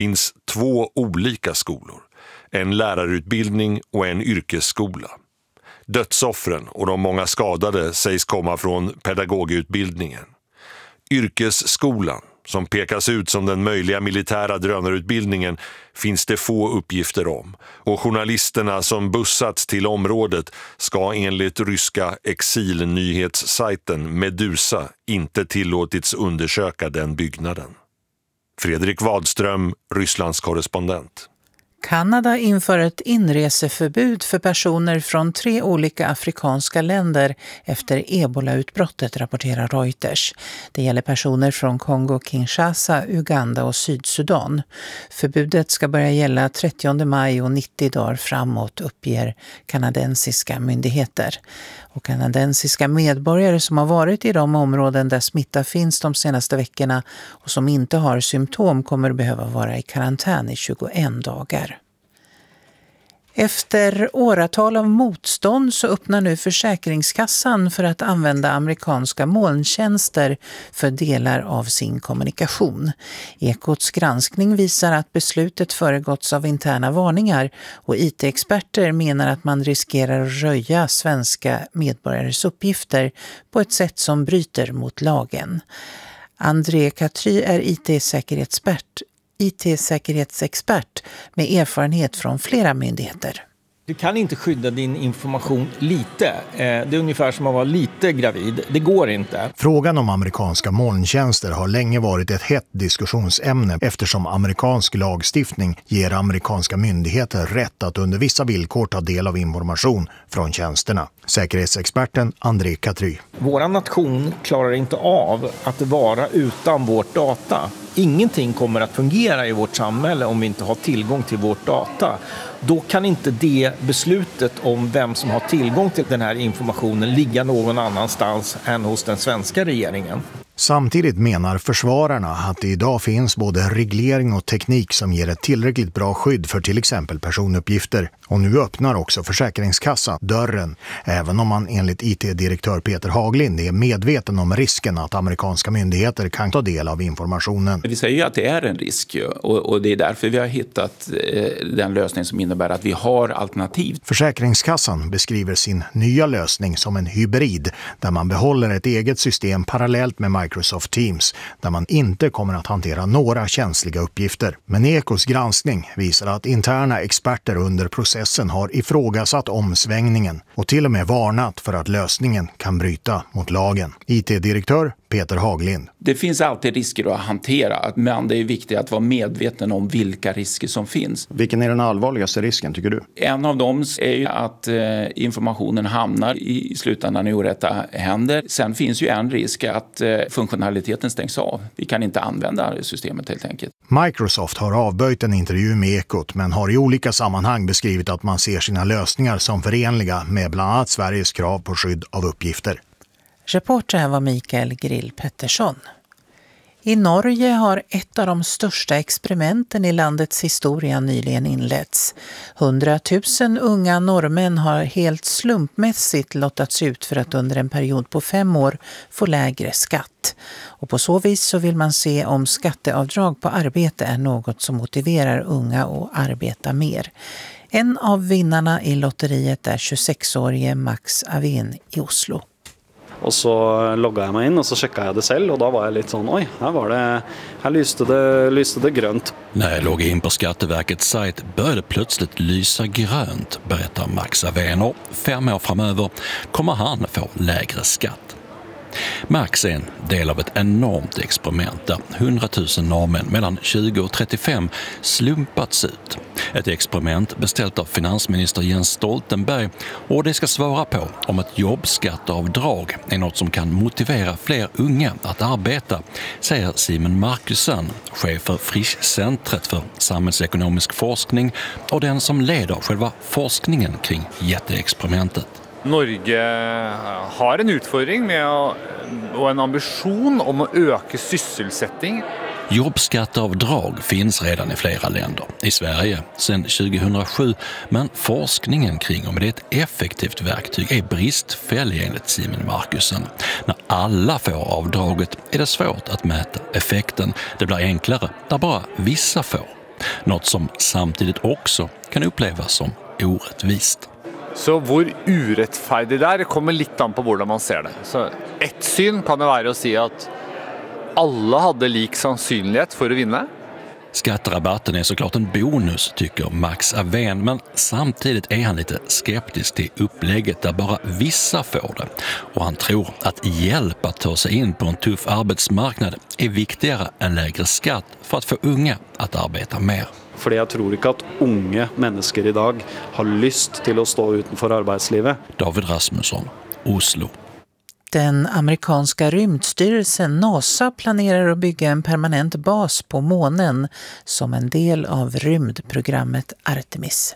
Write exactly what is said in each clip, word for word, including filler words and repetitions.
finns två olika skolor, en lärarutbildning och en yrkesskola. Dödsoffren och de många skadade sägs komma från pedagogutbildningen. Yrkesskolan, som pekas ut som den möjliga militära drönarutbildningen, finns det få uppgifter om. Och journalisterna som bussats till området ska enligt ryska exilnyhetssajten Medusa inte tillåtits undersöka den byggnaden. Fredrik Wadström, Rysslands korrespondent. Kanada inför ett inreseförbud för personer från tre olika afrikanska länder efter ebolautbrottet, rapporterar Reuters. Det gäller personer från Kongo, Kinshasa, Uganda och Sydsudan. Förbudet ska börja gälla trettionde maj och nittio dagar framåt, uppger kanadensiska myndigheter. Och kanadensiska medborgare som har varit i de områden där smitta finns de senaste veckorna och som inte har symptom kommer behöva vara i karantän i tjugoen dagar. Efter åratal av motstånd så öppnar nu Försäkringskassan för att använda amerikanska molntjänster för delar av sin kommunikation. Ekots granskning visar att beslutet föregåtts av interna varningar och I T-experter menar att man riskerar att röja svenska medborgares uppgifter på ett sätt som bryter mot lagen. André Katry är I T-säkerhetsexpert I T-säkerhetsexpert med erfarenhet från flera myndigheter. Du kan inte skydda din information lite. Det är ungefär som att vara lite gravid. Det går inte. Frågan om amerikanska molntjänster har länge varit ett hett diskussionsämne eftersom amerikansk lagstiftning ger amerikanska myndigheter rätt att under vissa villkor ta del av information från tjänsterna. Säkerhetsexperten André Katry. Vår nation klarar inte av att vara utan vårt data. Ingenting kommer att fungera i vårt samhälle om vi inte har tillgång till vårt data. Då kan inte det beslutet om vem som har tillgång till den här informationen ligga någon annanstans än hos den svenska regeringen. Samtidigt menar försvararna att det idag finns både reglering och teknik som ger ett tillräckligt bra skydd för till exempel personuppgifter. Och nu öppnar också Försäkringskassan dörren, även om man enligt I T-direktör Peter Haglind är medveten om risken att amerikanska myndigheter kan ta del av informationen. Vi säger ju att det är en risk och, och det är därför vi har hittat eh, den lösning som innebär att vi har alternativ. Försäkringskassan beskriver sin nya lösning som en hybrid där man behåller ett eget system parallellt med Microsoft Teams där man inte kommer att hantera några känsliga uppgifter. Men Ekos granskning visar att interna experter under processen har ifrågasatt omsvängningen och till och med varnat för att lösningen kan bryta mot lagen. I T-direktör Peter Haglind. Det finns alltid risker att hantera, men det är viktigt att vara medveten om vilka risker som finns. Vilken är den allvarligaste risken tycker du? En av dem är ju att eh, informationen hamnar i slutändan i orätta händer. Sen finns ju en risk att eh, funktionaliteten stängs av. Vi kan inte använda systemet helt enkelt. Microsoft har avböjt en intervju med Ekot men har i olika sammanhang beskrivit att man ser sina lösningar som förenliga med bland annat Sveriges krav på skydd av uppgifter. Reporter var Mikael Grill Pettersson. I Norge har ett av de största experimenten i landets historia nyligen inletts. Hundratusen unga norrmän har helt slumpmässigt lottats ut för att under en period på fem år få lägre skatt. Och på så vis så vill man se om skatteavdrag på arbete är något som motiverar unga att arbeta mer. En av vinnarna i lotteriet är tjugosexårige Max Avin i Oslo. Och så loggade jag mig in och så checkade jag det själv och då var jag lite sån, oj, här var det, här lyste det, lyste det grönt. När jag loggar in på Skatteverkets sajt började plötsligt lysa grönt, berättar Max Avin. Fem år framöver kommer han få lägre skatt. Max är en del av ett enormt experiment där hundratusen norrmän mellan tjugo och trettiofem slumpats ut. Ett experiment beställt av finansminister Jens Stoltenberg och det ska svara på om ett jobbskatteavdrag är något som kan motivera fler unga att arbeta, säger Simon Markusen, chef för Frischcentret för samhällsekonomisk forskning och den som leder själva forskningen kring jätteexperimentet. Norge har en utfordring med å, och en ambition om att öka sysselsättning. Jobbskatteavdrag finns redan i flera länder. I Sverige sedan tjugohundrasju, men forskningen kring om det är ett effektivt verktyg är bristfällig enligt Simon Markusen. När alla får avdraget är det svårt att mäta effekten. Det blir enklare där bara vissa får. Något som samtidigt också kan upplevas som orättvist. Så hvor urettferdig det er, kommer litt an på hvordan man ser det. Så ett syn kan det være å si at alle hadde lik sannsynlighet for å vinne. Skatterabatten är såklart en bonus, tycker Max Aven, men samtidigt är han lite skeptisk till upplägget där bara vissa får det. Och han tror att hjälp att ta sig in på en tuff arbetsmarknad är viktigare än lägre skatt för att få unga att arbeta mer. Fordi jeg tror ikke at unge mennesker i dag har lyst til å stå utenfor arbeidslivet. David Rasmusson, Oslo. Den amerikanska rymdstyrelsen NASA planerar att bygga en permanent bas på månen som en del av rymdprogrammet Artemis.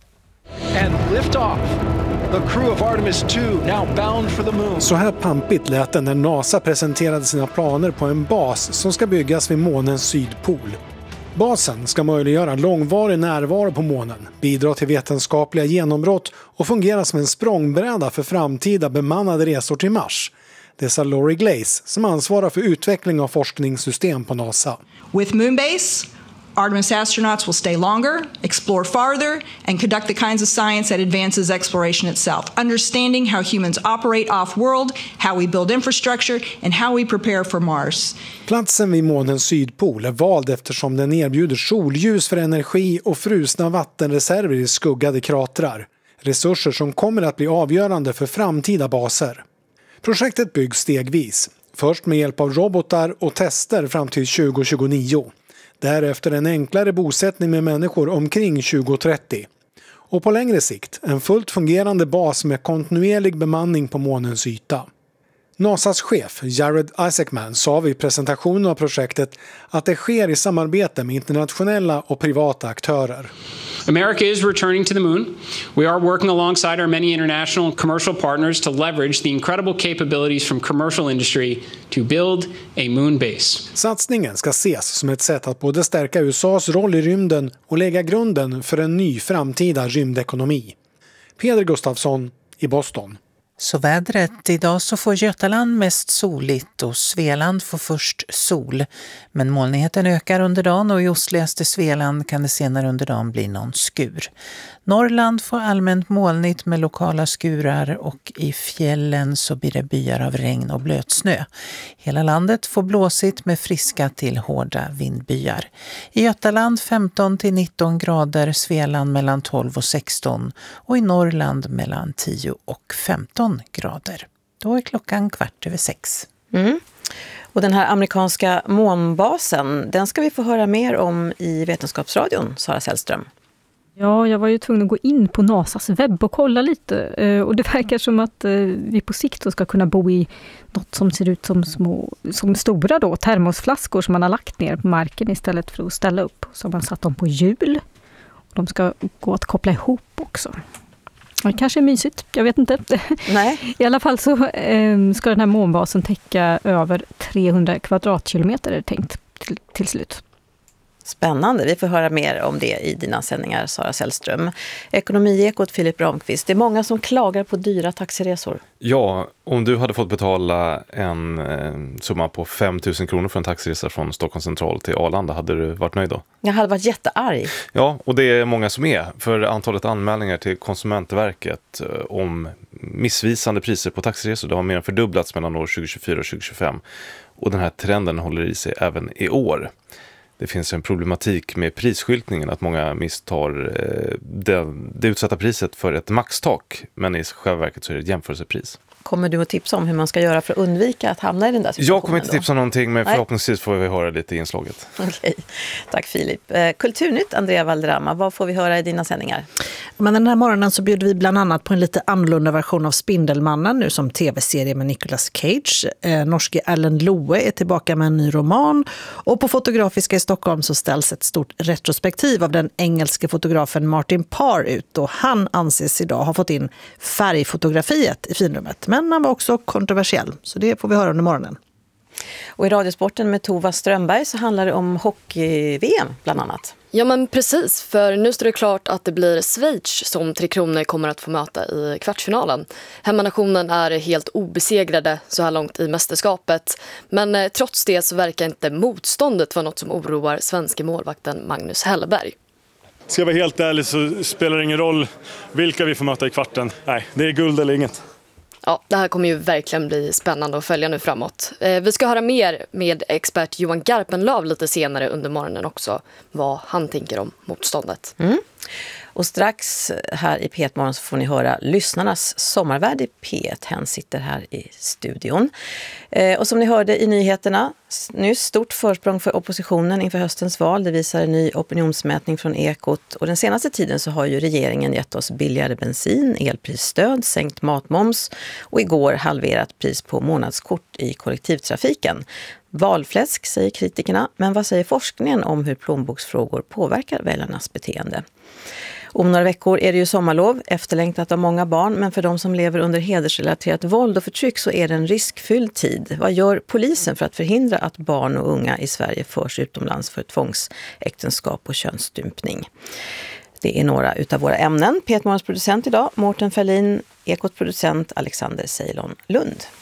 And lift off. The crew of Artemis two now bound for the moon. Så här pampigt lät det när NASA presenterade sina planer på en bas som ska byggas vid månens sydpol. Basen ska möjliggöra långvarig närvaro på månen, bidra till vetenskapliga genombrott och fungera som en språngbräda för framtida bemannade resor till Mars. Det sa Lori Glaze som ansvarar för utveckling av forskningssystem på NASA. With Moonbase, Artemis astronauts will stay longer, explore farther, and conduct the kinds of science that advances exploration itself. Understanding how humans operate off-world, how we build infrastructure, and how we prepare for Mars. Platsen vid månens sydpol är vald eftersom den erbjuder solljus för energi och frusna vattenreserver i skuggade kratrar. Resurser som kommer att bli avgörande för framtida baser. Projektet byggs stegvis. Först med hjälp av robotar och tester fram till tjugo tjugonio. Därefter en enklare bosättning med människor omkring tjugo trettio. Och på längre sikt en fullt fungerande bas med kontinuerlig bemanning på månens yta. NASAs chef Jared Isaacman sa vid presentationen av projektet att det sker i samarbete med internationella och privata aktörer. America is returning to the moon. We are working alongside our many international commercial partners to leverage the incredible capabilities from commercial industry to build a moon base. Satsningen ska ses som ett sätt att både stärka U S A:s roll i rymden och lägga grunden för en ny framtida rymdekonomi. Peder Gustafsson i Boston. Så vädret, idag så får Götaland mest soligt och Svealand får först sol. Men molnigheten ökar under dagen och i ostligaste Svealand kan det senare under dagen bli någon skur. Norrland får allmänt molnigt med lokala skurar och i fjällen så blir det byar av regn och blötsnö. Hela landet får blåsigt med friska till hårda vindbyar. I Götaland femton till nitton grader, Svealand mellan tolv och sexton och i Norrland mellan tio och femton grader. Då är klockan kvart över sex. Mm. Och den här amerikanska månbasen, den ska vi få höra mer om i Vetenskapsradion, Sara Sällström. Ja, jag var ju tvungen att gå in på NASAs webb och kolla lite. Och det verkar som att vi på sikt ska kunna bo i något som ser ut som små, som stora då, termosflaskor som man har lagt ner på marken istället för att ställa upp. Så man satt dem på hjul. De ska gå att koppla ihop också. Det kanske är mysigt, jag vet inte. Nej. I alla fall så eh, ska den här månbasen täcka över trehundra kvadratkilometer, är det tänkt till, till slut. Spännande, vi får höra mer om det i dina sändningar, Sara Sällström. Ekonomiekot, Filip Ramqvist. Det är många som klagar på dyra taxiresor. Ja, om du hade fått betala en eh, summa på fem tusen kronor för en taxiresa från Stockholms central till Arlanda, hade du varit nöjd då? Jag hade varit jättearg. Ja, och det är många som är. För antalet anmälningar till Konsumentverket eh, om missvisande priser på taxiresor, det har mer än fördubblats mellan år tjugo tjugofyra och tjugo tjugofem. Och den här trenden håller i sig även i år. Det finns en problematik med prisskyltningen, att många misstar eh, det, det utsatta priset för ett maxtak, men i själva verket så är det ett jämförelsepris. Kommer du att tipsa om hur man ska göra för att undvika att hamna i den där situationen? Jag kommer inte då? tipsa någonting, men Nej. förhoppningsvis får vi höra lite i inslaget. Okej, tack Filip. Kulturnytt, Andrea Valderrama, vad får vi höra i dina sändningar? Men den här morgonen så bjuder vi bland annat på en lite annorlunda version av Spindelmannen, nu som tv-serie med Nicolas Cage. Eh, norske Ellen Loe är tillbaka med en ny roman. Och på Fotografiska i Stockholm så ställs ett stort retrospektiv av den engelske fotografen Martin Parr ut. Och han anses idag ha fått in färgfotografiet i finrummet. Men han var också kontroversiell, så det får vi höra under morgonen. Och i Radiosporten med Tova Strömberg så handlar det om hockey-V M bland annat. Ja men precis, för nu står det klart att det blir Schweiz som Tre Kronor kommer att få möta i kvartsfinalen. Hemmanationen är helt obesegrade så här långt i mästerskapet. Men eh, trots det så verkar inte motståndet vara något som oroar svenska målvakten Magnus Hellberg. Ska jag vara helt ärlig så spelar det ingen roll vilka vi får möta i kvarten. Nej, det är guld eller inget. Ja, det här kommer ju verkligen bli spännande att följa nu framåt. Eh, vi ska höra mer med expert Johan Garpenlöv lite senare under morgonen också. Vad han tänker om motståndet. Mm. Och strax här i P ett-morgon så får ni höra lyssnarnas sommarvärd i P ett. Hen sitter här i studion. Eh, och som ni hörde i nyheterna nyss, stort försprång för oppositionen inför höstens val. Det visar en ny opinionsmätning från Ekot. Och den senaste tiden så har ju regeringen gett oss billigare bensin, elprisstöd, sänkt matmoms och igår halverat pris på månadskort i kollektivtrafiken. Valfläsk, säger kritikerna, men vad säger forskningen om hur plånboksfrågor påverkar väljarnas beteende? Om några veckor är det ju sommarlov, efterlängtat av många barn, men för de som lever under hedersrelaterat våld och förtryck så är det en riskfylld tid. Vad gör polisen för att förhindra att barn och unga i Sverige förs utomlands för tvångsäktenskap och könsstympning? Det är några utav våra ämnen. P ett-morgons producent idag, Mårten Ferlin, Ekot producent Alexander Ceylon Lund.